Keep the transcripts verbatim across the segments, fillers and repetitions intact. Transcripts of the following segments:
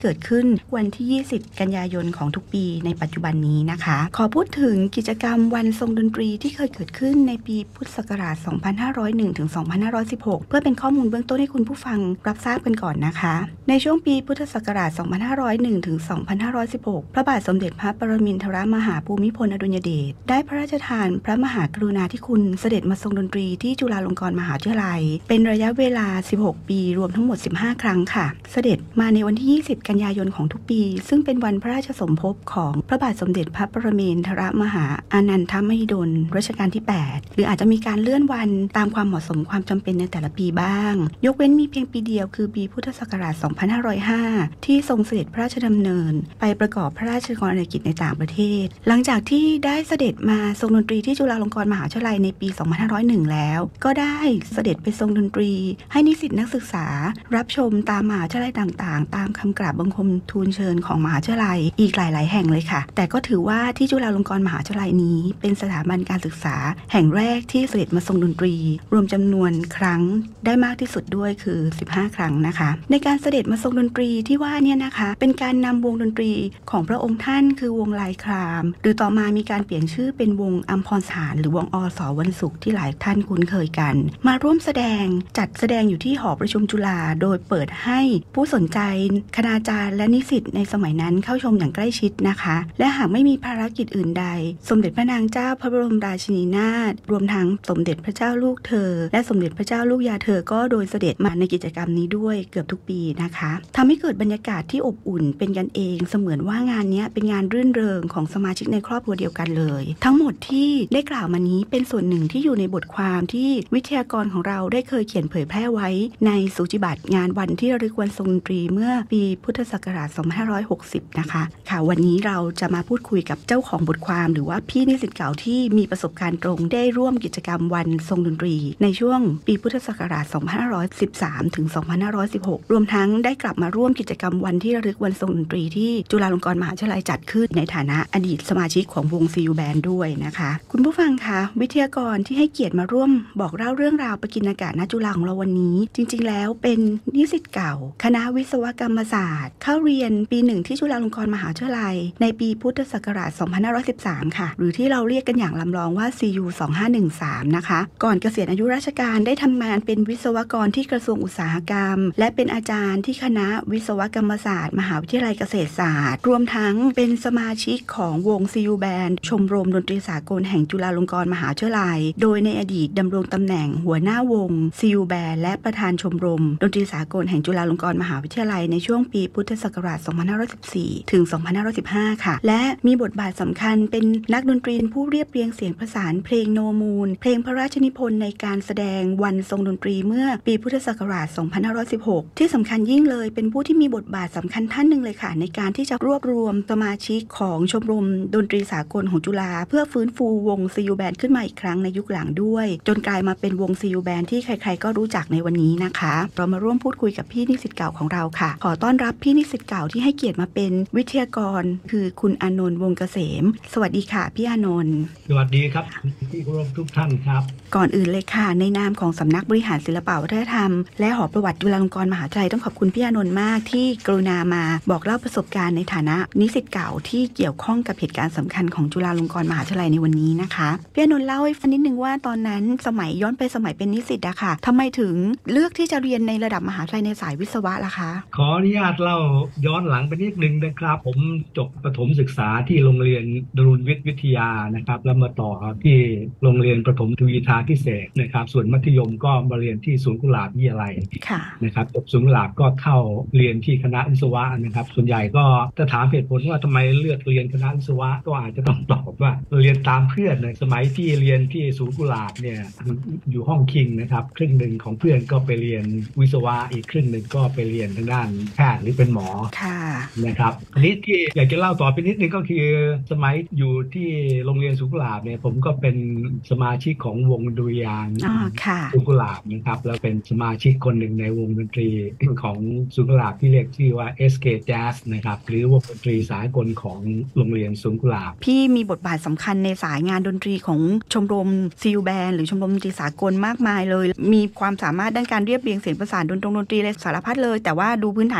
เกิดขึ้นวันที่ยี่สิบกันยายนของทุกปีในปัจจุบันนี้นะคะขอพูดถึงกิจกรรมวันทรงดนตรีที่เคยเกิดขึ้นในปีพุทธศักราช สองพันห้าร้อยเอ็ด ถึง สองพันห้าร้อยสิบหก เพื่อเป็นข้อมูลเบื้องต้นให้คุณผู้ฟังรับทราบกันก่อนนะคะในช่วงปีพุทธศักราช สองพันห้าร้อยเอ็ด ถึง สองพันห้าร้อยสิบหก พระบาทสมเด็จพระปรมินทรมหาภูมิพลอดุลยเดชได้พระราชทานพระมหากรุณาธิคุณเสด็จมาทรงดนตรีที่จุฬาลงกรณ์มหาวิทยาลัยเป็นระยะเวลาสิบหกปีรวมทั้งหมดสิบห้าครั้งค่ะเสด็จมาในวันที่ยี่สิบกันยายนของทุกปีซึ่งเป็นวันพระราชสมภพของพระบาทสมเด็จพระปรมินทรมหาอานันทมหิดลรัชกาลที่แปดหรืออาจจะมีการเลื่อนวันตามความเหมาะสมความจำเป็นในแต่ละปีบ้างยกเว้นมีเพียงปีเดียวคือปีพุทธศักราช สองพันห้าร้อยห้า ที่ทรงเสด็จพระราชดำเนินไปประกอบพระราชกรณียกิจในต่างประเทศหลังจากที่ได้เสด็จมาทรงดนตรีที่จุฬาลงกรณ์มหาวิทยาลัยในปี สองพันห้าร้อยเอ็ด แล้วก็ได้เสด็จไปทรงดนตรีให้นิสิตนักศึกษารับชมตามมหาวิทยาลัยต่างๆตามคำกราบบังคมทูลเชิญของมหาวิทยาลัยอีกหลายๆแห่งเลยค่ะแต่ก็ถือว่าที่จุฬาลงกรณ์มหาวิทยาลัยนี้เป็นสถาบันการศึกษาแห่งแรกที่เสด็จมาทรงดนตรีรวมจำนวนครั้งได้มากที่สุดด้วยคือสิบห้าครั้งนะคะในการเสด็จมาทรงดนตรีที่ว่าเนี่ยนะคะเป็นการนำวงดนตรีของพระองค์ท่านคือวงลายครามหรือต่อมามีการเปลี่ยนชื่อเป็นวงอัมพรสถานหรือวงอสวันศุกร์ที่หลายท่านคุ้นเคยกันมาร่วมแสดงจัดแสดงอยู่ที่หอประชุมจุฬาโดยเปิดให้ผู้สนใจคณาจารย์และนิสิตในสมัยนั้นเข้าชมอย่างใกล้ชิดนะคะและหากไม่มีภารกิจอื่นใดสมเด็จพระนางเจ้าพระบรมราชินีนาถรวมทั้งสมเด็จพระเจ้าลูกเธอและสมเด็จพระเจ้าลูกยาเธอก็โดยเสด็จมาในกิจกรรมนี้ด้วยเกือบทุกปีนะคะทำให้เกิดบรรยากาศที่อบอุ่นเป็นกันเองเสมือนว่างานนี้เป็นงานรื่นเริงของสมาชิกในครอบครัวเดียวกันเลยทั้งหมดที่ได้กล่าวมานี้เป็นส่วนหนึ่งที่อยู่ในบทความที่วิทยากรของเราได้เคยเขียนเผยแพร่ไว้ในสูจิบัตรงานวันที่ระลึกวันทรงดนตรีเมื่อปีพุทธศักราช สองพันห้าร้อยหกสิบ นะคะค่ะวันนี้เราจะมาพูดคุยกับเจ้าของบทความหรือว่าพี่นิสิตเก่าที่มีประสบการณ์ตรงได้ร่วมกิจกรรมวันทรงดนตรีในช่วงปีพุทธศักราช สองพันห้าร้อยสิบสาม ถึง สองพันห้าร้อยสิบหก รวมทั้งได้กลับมาร่วมกิจกรรมวันที่ระลึกวันทรงดนตรีที่จุฬาลงกรณ์มหาวิทยาลัยจัดขึ้นในฐานะอดีตสมาชิกของวง ซี ยู Band ด้วยนะคะคุณผู้ฟังคะวิทยากรที่ให้เกียรติมาร่วมบอกเล่าเรื่องราวประกิณอากาศณจุฬาของเราวันนี้จริงๆแล้วเป็นนิสิตเก่าคณะวิศวกรรมศาสตร์เข้าเรียนปีหนึ่งที่จุฬาลงกรณ์มหาวิทยาลัยในปีพุทธศักราช สองพันห้าร้อยสิบสาม ค่ะหรือที่เราเรียกกันอย่างลำลองว่า ซี ยู สองพันห้าร้อยสิบสาม นะคะก่อนเกษียณอายุราชการได้ทำงานเป็นวิศวกรที่กระทรวงอุตสาหกรรมและเป็นอาจารย์ที่คณะวิศวกรรมศาสตร์มหาวิทยาลัยเกษตรศาสตร์รวมทั้งเป็นสมาชิกของวง ซี ยู Band ชมรมดนตรีสากลแห่งจุฬาลงกรณ์มหาวิทยาลัยโดยในอดีตดำรงตำแหน่งหัวหน้าวง ซี ยู Band และประธานชมรมดนตรีสากลแห่งจุฬาลงกรณ์มหาวิทยาลัยในช่วงปีพุทธศักราช สองพันห้าร้อยสิบสี่ ถึง สองพันห้าร้อยสิบห้า ค่ะและมีบทบาทสำคัญเป็นนักดนตรีผู้เรียบเรียงเสียงประสานเพลงโนมูลเพลงพระราชนิพนธ์ในการแสดงวันทรงดนตรีเมื่อปีพุทธศักราช สองพันห้าร้อยสิบหก ที่สำคัญยิ่งเลยเป็นผู้ที่มีบทบาทสำคัญท่านหนึ่งเลยค่ะในการที่จะรวบรวมสมาชิกของชมรมดนตรีสากลของจุฬาเพื่อฟื้นฟูวง ซี ยู Band ขึ้นมาอีกครั้งในยุคหลังด้วยจนกลายมาเป็นวง ซี ยู Band ที่ใครๆก็รู้จักในวันนี้นะคะเรามาร่วมพูดคุยกับพี่นิสิตเก่าของเราค่ะขอต้อนรับพี่นิสิตเก่าที่ให้เกียรติมาเป็นวิทยากรคือคุณอานนท์วงศ์เกษมสวัสดีค่ะพี่อานนท์สวัสดีครับที่เคารพทุกท่านครับก่อนอื่นเลยค่ะในนามของสำนักบริหารศิลปวัฒนธรรมและหอประวัติจุฬาลงกรณ์มหาวิทยาลัยต้องขอบคุณพี่อานนท์มากที่กรุณามาบอกเล่าประสบการณ์ในฐานะนิสิตเก่าที่เกี่ยวข้องกับเหตุการณ์สำคัญของจุฬาลงกรณ์มหาวิทยาลัยในวันนี้นะคะพี่อานนท์เล่าให้ฟังนิดนึงว่าตอนนั้นสมัยย้อนไปสมัยเป็นนิสิตอะค่ะทำไมถึงเลือกที่จะเรียนในระดับมหาวิทยาลัยในสายวิศวะล่ะคะขออนุญาตเล่าย้อนหลังไปนิดนึงนะครับผมจบประถมศึกษาที่โรงเรียนดรุณวิทย์วิทยานะครับแล้วมาต่อที่โรงเรียนประถมทวีทาพิเศษนะครับส่วนมัธยมก็มาเรียนที่ศูนย์กุหลาบวิทยาลัยนะครับจบศูนย์กุหลาบก็เข้าเรียนที่คณะวิศวะนะครับส่วนใหญ่ก็ถ้าถามเหตุผลว่าทำไมเลือกเรียนคณะวิศวะก็อาจจะต้องตอบว่าเรียนตามเพื่อนนะสมัยที่เรียนที่ศูนย์กุหลาบเนี่ยอยู่ห้องคิงนะครับครึ่งหนึ่งของเพื่อนก็ไปเรียนวิศวะอีกครึ่งหนึ่งก็ไปเรียนทางด้านแพทย์หรือเป็นหมอนะครับอันนี้ที่อยากจะเล่าต่อไปนิดนึงก็คือสมัยอยู่ที่โรงเรียนศูนย์กุหลาบเนี่ยผมก็เป็นสมาชิกของวงดุริยางค์ศูนย์กุหลาบนะครับแล้วเป็นสมาชิกคนหนึ่งในวงดนตรีของศูนย์กุหลาบที่เรียกชื่อว่า เอส เค Jazz นะครับหรือวงดนตรีสากลของโรงเรียนศูนย์กุหลาบพี่มีบทบาทสำคัญในสายงานดนตรีของชมรม ซี ยู Band หรือชมรมดนตรีสากลมากมายเลยมีความสามารถด้านการเรียบเรียงเสียงประสานดนตรีดนตรีอะไรสารพัดเลยแต่ว่าดูพื้นฐานข้อมูลคือ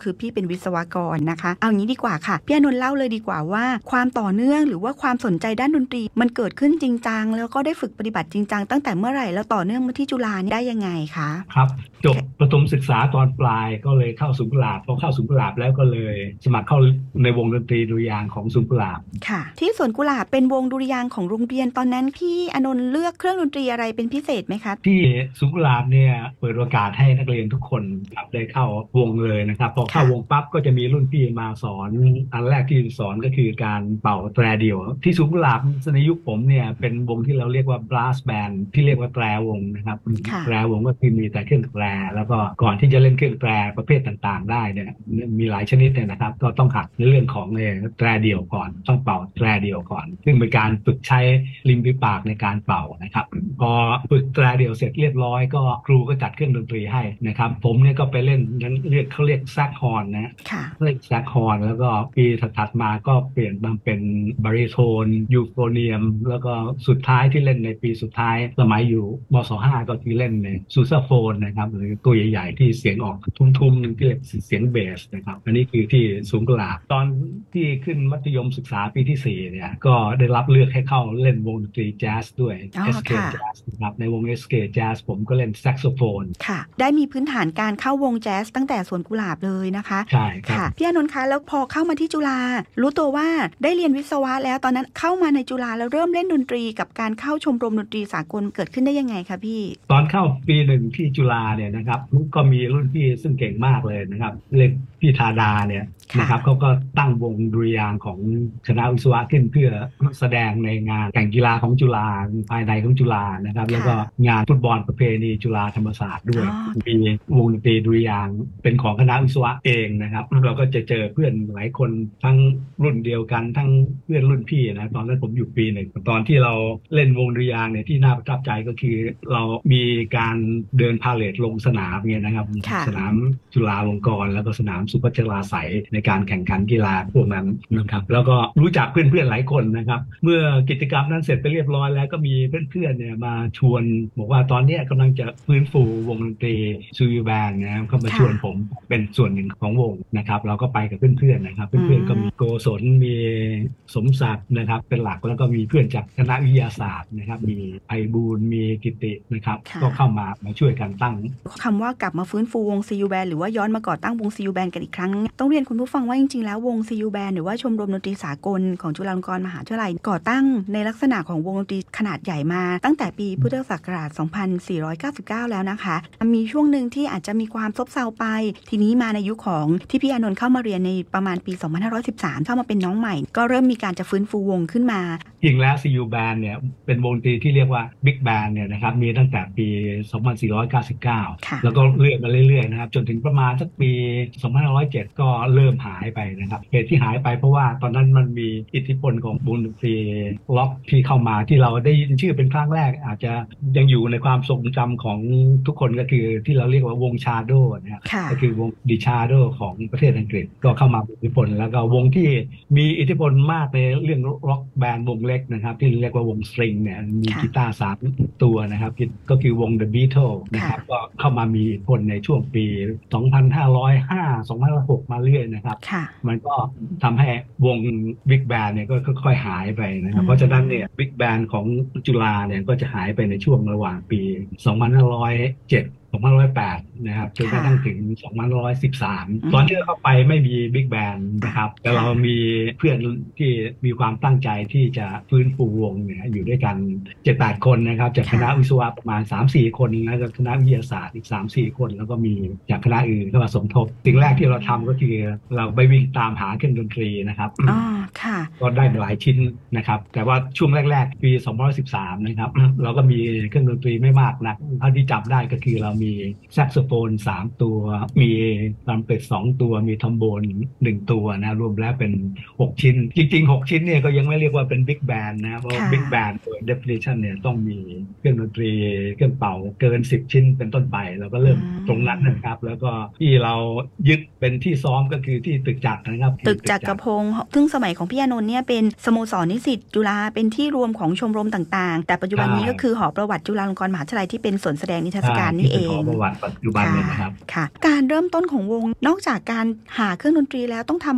คือพี่เป็นวิศวกรนะคะเอางี้ดีกว่าค่ะพี่อานนท์เล่าเลยดีกว่าว่าความต่อเนื่องหรือว่าความสนใจด้านดนตรีมันเกิดขึ้นจริงจังแล้วก็ได้ฝึกปฏิบัติจริงจังตั้งแต่เมื่อไหร่แล้วต่อเนื่องมาที่จุฬานี่ได้ยังไงคะครับจบประถมศึกษาตอนปลายก็เลยเข้าศูนย์กุหลาบพอเข้าศูนย์กุหลาบแล้วก็เลยสมัครเข้าในวงดนตรีดุริยางค์ของศูนย์กุหลาบค่ะที่สวนกุหลาบเป็นวงดุริยางค์ของโรงเรียนตอนนั้นพี่อานนท์เลือกเครื่องดนตรีอะไรเป็นพิเศษไหมคะที่ศูนย์กุหลาบเนี่ยเปิดโอกาสให้นักเรียนทุกคนครับได้เข้าวงเลยนะครับพอเข้าวงปั๊บก็จะมีรุ่นพี่มาสอนอันแรกที่สอนก็คือการเป่าแตรเดี่ยวที่ศูนย์กุหลาบในยุคผมเนี่ยเป็นวงที่เราเรียกว่า brass band ที่เรียกว่าแตรวงนะครับแตรวงก็คือมีแต่เครื่องแตรแล้วก็ก่อนที่จะเล่นเครื่องแตรประเภทต่างๆได้เนี่ยมีหลายชนิดเนี่ยนะครับก็ต้องหัดในเรื่องของแตรเดี่ยวก่อนต้องเป่าแตรเดี่ยวก่อนซึ่งเป็นการฝึกใช้ริมฝีปากในการเป่านะครับพอฝึกแตรเดี่ยวเสร็จเรียบร้อยก็ครูก็จัดเครื่องดนตรีให้นะครับผมเนี่ยก็ไปเล่นนั้นเรียกเขาเรียกแซกฮอร์นนะเรียกแซกฮอร์นแล้วก็ปีถัดๆมาก็เปลี่ยนมาเป็นบาริโทนยูโฟเนียมแล้วก็สุดท้ายที่เล่นในปีสุดท้ายสมัยอยู่มศห้าก็ที่เล่นในซูซาโฟนนะครับหรือตัวใหญ่ๆที่เสียงออกทุ้มๆที่เรียกเสียงเบสนะครับอันนี้คือที่ศูนย์กุหลาบตอนที่ขึ้นมัธยมศึกษาปีที่สี่เนี่ยก็ได้รับเลือกให้เข้าเล่นวงดนตรีแจ๊สด้วย เอส เค Jazz นะครับในวง เอส เค Jazz ผมก็เล่นแซกโซโฟนค่ะได้มีพื้นฐานการเข้าวงแจ๊สตั้งแต่สวนกุหลาบเลยนะคะใช่ค่ะพี่อานนท์คะแล้วพอเข้ามาที่จุฬารู้ตัวว่าได้เรียนวิศวะแล้วตอนนั้นเข้ามาในจุฬาแล้วเริ่มเล่นดนตรีกับการเข้าชมรมดนตรีสากลเกิดขึ้นได้ยังไงคะพี่ตอนเข้าปีหนึ่งที่จุฬาเนี่ยนะครับก็มีรุ่นพี่ซึ่งเก่งมากเลยนะครับเรียกพี่ธาดาเนี่ยนะครับเขาก็ตั้งวงดุริยางค์ของคณะวิศวะขึ้นเพื่อแสดงในงานแข่งกีฬาของจุฬาภายในของจุฬานะครับแล้วก็งานฟุตบอลประเพณีจุฬาธรรมศาสตร์ด้วยมีวงดนตรีดุริยางค์เป็นของคณะวิศวะเองนะครับเราก็จะเจอเพื่อนหลายคนทั้งรุ่นเดียวกันทั้งเพื่อนรุ่นพี่นะตอนนั้นผมอยู่ปีหนึ่งตอนที่เราเล่นวงดุริยางค์เนี่ยที่น่าประทับใจก็คือเรามีการเดินพาเหรดลงสนามเนี่ยนะครับสนามจุฬาลงกรณ์แล้วก็สนามสุพัชราไสยในการแข่งขันกีฬาพวกนั้นนะครับแล้วก็รู้จักเพื่อนๆหลายคนนะครับเมื่อกิจกรรมนั้นเสร็จไปเรียบร้อยแล้วก็มีเพื่อนๆเนี่ยมาชวนบอกว่าตอนนี้กำลังจะฟื้นฟูวงดนตรีซูยูแบนนะครับก็มาชวนผมเป็นส่วนหนึ่งของวงนะครับเราก็ไปกับเพื่อนๆนะครับเพื่อนๆก็มีโกศลมีสมศักดิ์นะครับเป็นหลักแล้วก็มีเพื่อนจากคณะวิทยาศาสตร์นะครับมีไพบูลย์มีกิตินะครับก็เข้ามามาช่วยกันตั้งคำว่ากลับมาฟื้นฟูวงซียูแบนหรือว่าย้อนมาก่อตั้งวงซียูแบนกันอีกครั้งต้องเรียนคุณผู้ฟังว่าจริงๆแล้ววงซียูแบนหรือว่าชมรมดนตรีสากลของจุฬาลงกรณ์มหาวิทยาลัยก่อตั้งในลักษณะของวงดนตรีขนาดใหญ่มาตั้งแต่ปีพุทธศักราชสองพันสี่ร้อยเก้าสิบเก้าแล้วนะคะมีช่วงหนึ่งที่อาจจะมีความซบเซาไปทีนี้มาในยุคของที่พี่อานนท์เข้ามาเรียนในประมาณปีสองพันห้าร้อยสิบสามเข้ามาเป็นน้องใหม่ก็เริ่มมีการจะฟื้นฟูวงขึ้นมาจริงแล้ว ซี ยู Band เนี่ยเป็นวงดนตรีที่เรียกว่า Big Band เนี่ยนะครับมีตั้งแต่ปีสองพันสี่ร้อยเก้าสิบเก้าแล้วก็เลื่อนมาเรื่อยๆนะครับจนถึงประมาณสักปีสองพันห้าร้อยเจ็ดก็เริ่มหายไปนะครับเหตุที่หายไปเพราะว่าตอนนั้นมันมีอิทธิพลของวงดนตรีล็อกที่เข้ามาที่เราได้ยินชื่อเป็นครั้งแรกอาจจะยังอยู่ในความทรงจำของทุกคนก็คือที่เราเรียกว่าวงชาโดนะครับก็คือวงดิชาโดของประเทศอังกฤษก็เข้ามามีอิทธิพลแล้วก็วงที่มีอิทธิพลมากในเรื่องร็อกแบนด์วงเล็กนะครับที่เรียกว่าวงสตริงเนี่ยมีกีตาร์สามตัวนะครับก็คือวง The Beatles นะครับก็เข้ามามีอิทธิพลในช่วงปีสองพันห้าร้อยห้า สองพันห้าร้อยหกมาเรื่อยนะครับมันก็ทำให้วง Big Band เนี่ยก็ค่อยๆหายไปนะครับเพราะฉะนั้นเนี่ย Big Band ของจุฬาเนี่ยก็จะหายไปในช่วงระหว่างปีสองพันห้าร้อยเจ็ด สองพันห้าร้อยแปดนะครับจนกระทั่งถึงสองพันห้าร้อยสิบสามตอนที่เราเข้าไปไม่มีบิ๊กแบนด์นะครับแต่เรามีเพื่อนที่มีความตั้งใจที่จะฟื้นฟูวงเนี่ยอยู่ด้วยกัน เจ็ดแปด คนนะครับจากคณะวิศวะประมาณ สามสี่ คนแล้วก็คณะวิทยาศาสตร์อีก สามสี่ คนแล้วก็มีจากคณะอื่นเข้ามาสมทบสิ่งแรกที่เราทำก็คือเราไปวิ่งตามหาเครื่องดนตรีนะครับอ๋อค่ะก็ได้หลายชิ้นนะครับแต่ว่าช่วงแรกๆปีสองพันห้าร้อยสิบสามนะครับเราก็มีเครื่องดนตรีไม่มากนักเท่าที่จำได้ก็คือเรามีแซกโซโฟนสามตัวมีทรัมเป็ตสองตัวมีทอมโบนหนึ่งตัวนะนะรวมแล้วเป็นหกชิ้นจริงๆหกชิ้นเนี่ยก็ยังไม่เรียกว่าเป็นบิ๊กแบนด์นะเพราะค่ะบิ๊กแบนด์โดย definition เนี่ยต้องมีเครื่องดนตรีเครื่องเป่าเกินสิบชิ้นเป็นต้นไปเราก็เริ่มตรงนั้นนะครับแล้วก็ที่เรายึดเป็นที่ซ้อมก็คือที่ตึกจักรนะครับตึกจักรพงศ์ซึ่งสมัยของพี่อานนท์เนี่ยเป็นสโมสรนิสิตจุฬาเป็นที่รวมของชมรมต่างๆแต่ปัจจุบันนี้ก็คือหอประวัติจุฬาลงกรณ์มหาวิทยาลัยที่เป็นสวนแสดงนิทรรศการนี่เองที่เป็นหอประวัติปัจจุบันเนี่ยนะครับค่ะการเริ่มต้นของวงนอกจากการหาเครื่องดนตรีแล้วต้องทำ